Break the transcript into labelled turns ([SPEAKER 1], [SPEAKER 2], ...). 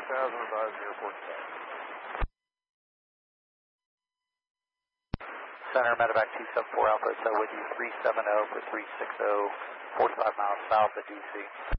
[SPEAKER 1] advised airport staff.
[SPEAKER 2] Center, Medevac 274 Alpha, so with you 370 for 360, 45 miles south of DC.